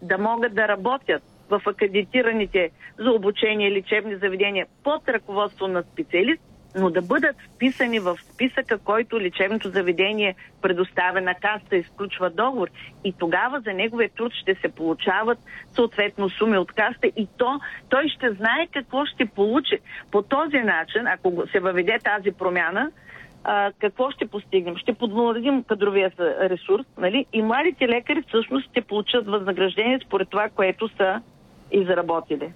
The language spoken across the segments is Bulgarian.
да могат да работят в акредитираните за обучение лечебни заведения под ръководство на специалист, но да бъдат вписани в списъка, който лечебното заведение предоставя на Касата и изключва договор. И тогава за неговия труд ще се получават съответно суми от Касата и той ще знае какво ще получи. По този начин, ако се въведе тази промяна, какво ще постигнем? Ще подмладим кадровия ресурс, нали? И младите лекари всъщност ще получат възнаграждение според това, което са изработили.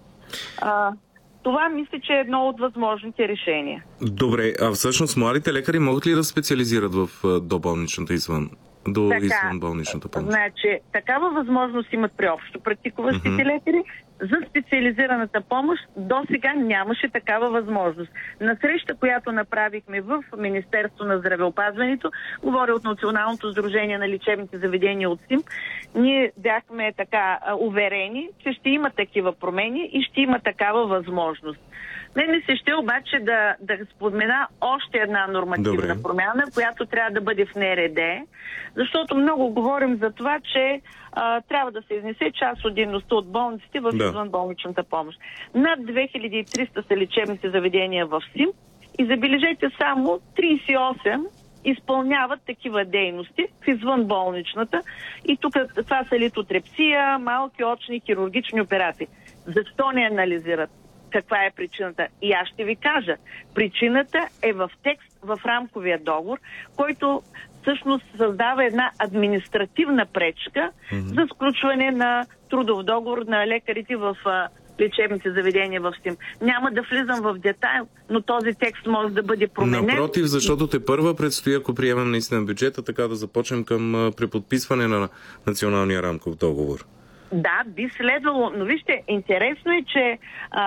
Това мисля, че е едно от възможните решения. Добре, а всъщност младите лекари могат ли да специализират в доболничната извънболничната помощ? Значи, такава възможност имат при общо практикуващите лекари. За специализираната помощ до сега нямаше такава възможност. На среща, която направихме в Министерство на здравеопазването, говоря от Националното сдружение на лечебните заведения от СИМ, ние бяхме така уверени, че ще има такива промени и ще има такава възможност. Мене се ще обаче да спомена още една нормативна промяна, която трябва да бъде в НРД, защото много говорим за това, че трябва да се изнесе част от дейността от болниците в извънболничната помощ. Над 2300 са лечебните заведения в СИМ и забележете само 38 изпълняват такива дейности в извънболничната и тук това са литотрепсия, малки очни хирургични операции. Защо не анализират? Каква е причината? И аз ще ви кажа. Причината е в текст в рамковия договор, който всъщност създава една административна пречка за сключване на трудов договор на лекарите в лечебните заведения в СИМ. Няма да влизам в детайл, но този текст може да бъде променен. Напротив, защото те първа предстои, ако приемем наистина бюджета, така да започнем към преподписване на националния рамков договор. Да, би следвало, но вижте, интересно е, че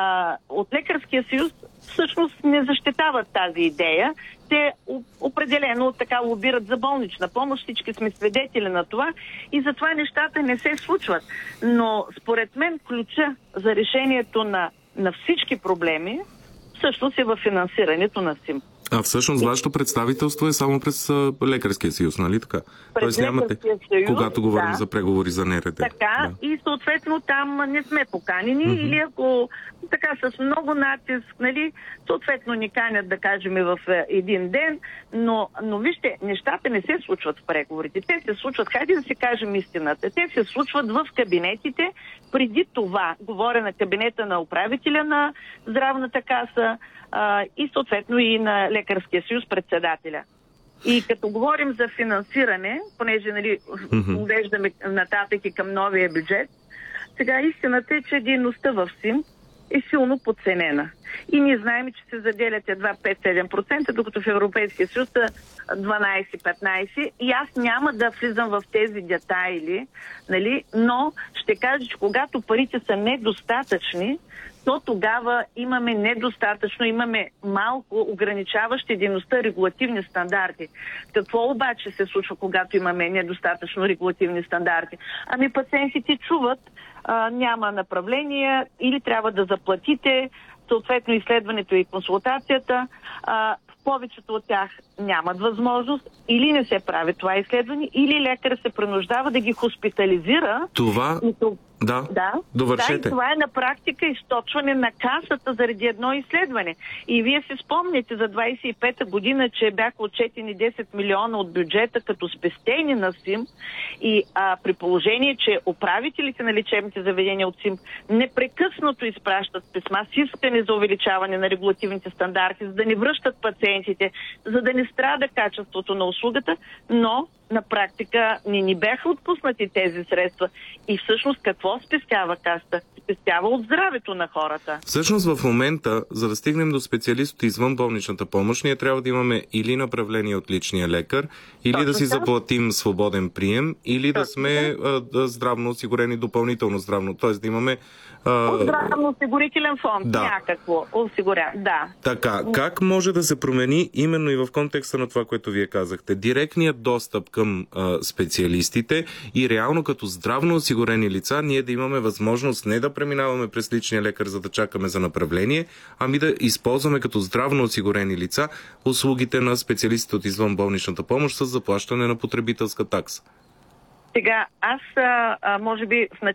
от Лекарския съюз всъщност не защитават тази идея. Те определено така лобират за болнична помощ, всички сме свидетели на това и затова нещата не се случват. Но според мен ключа за решението на всички проблеми всъщност е в финансирането на СИМ. А всъщност вашето представителство е само през Лекарския съюз, нали така? Тоест нямате, когато говорим за преговори за НРД. Така, и съответно там не сме поканени, или ако така с много натиск, нали, съответно ни канят, да кажем, в един ден, но вижте, нещата не се случват в преговорите. Те се случват, хайде да си кажем истината, те се случват в кабинетите. Преди това, говоря на кабинета на управителя на здравната каса, и съответно и на Лекарския съюз председателя. И като говорим за финансиране, понеже увеждаме нататък и към новия бюджет, сега истината е, че дейността в СИМ е силно подценена. И ние знаем, че се заделят едва 5-7%, докато в Европейския съюз са 12-15%. И аз няма да влизам в тези детайли, нали, но ще кажа, че когато парите са недостатъчни, то тогава имаме имаме малко ограничаващи дейността регулативни стандарти. Какво обаче се случва, когато имаме недостатъчно регулативни стандарти? Ами пациентите чуват, няма направление или трябва да заплатите, съответно изследването и консултацията. В повечето от тях нямат възможност или не се прави това изследване, или лекар се принуждава да ги хоспитализира. Довършете. Да, и това е на практика източване на касата заради едно изследване. И вие си спомняте за 25-та година, че бяха отчетени 10 милиона от бюджета като спестени на СИМ и при положение, че управителите на лечебните заведения от СИМ непрекъснато изпращат писма с искане за увеличаване на регулативните стандарти, за да не връщат пациентите, за да не страда качеството на услугата, но на практика ни бяха отпуснати тези средства. И всъщност какво спестява Касата? Спестява от здравето на хората. Всъщност в момента, за да стигнем до специалист от извънболничната помощ, ние трябва да имаме или направление от личния лекар, или да си заплатим свободен прием, или да сме здравно осигурени, допълнително здравно. Т.е. да имаме от здравноосигурителен фонд. Някакво осигуря. Да. Така, как може да се промени именно и в контекста на това, което вие казахте? Директният достъп към специалистите и реално като здравно осигурени лица ние да имаме възможност не да преминаваме през личния лекар, за да чакаме за направление, ами да използваме като здравно осигурени лица услугите на специалистите от извънболничната помощ с заплащане на потребителска такса. Сега, аз може би в